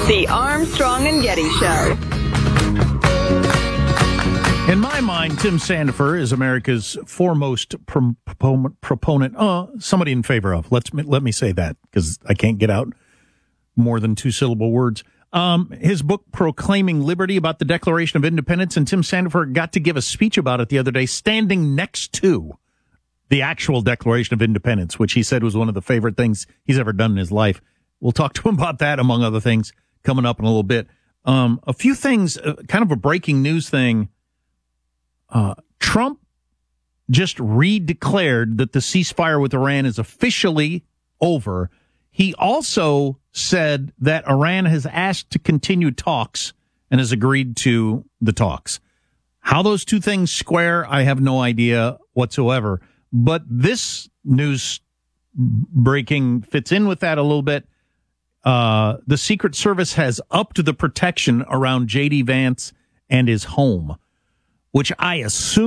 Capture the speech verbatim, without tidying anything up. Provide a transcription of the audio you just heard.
The Armstrong and Getty Show. In my mind, Tim Sandefur is America's foremost pro- pro- proponent. Uh, somebody in favor of. Let's let me say that because I can't get out more than two syllable words. Um, his book, Proclaiming Liberty, about the Declaration of Independence, and Tim Sandefur got to give a speech about it the other day, standing next to the actual Declaration of Independence, which he said was one of the favorite things he's ever done in his life. We'll talk to him about that, among other things, coming up in a little bit. Um, a few things, uh, kind of a breaking news thing. Uh, Trump just redeclared that the ceasefire with Iran is officially over. He also said that Iran has asked to continue talks and has agreed to the talks. How those two things square, I have no idea whatsoever. But this news breaking fits in with that a little bit. Uh, the Secret Service has upped the protection around J D. Vance and his home, which I assume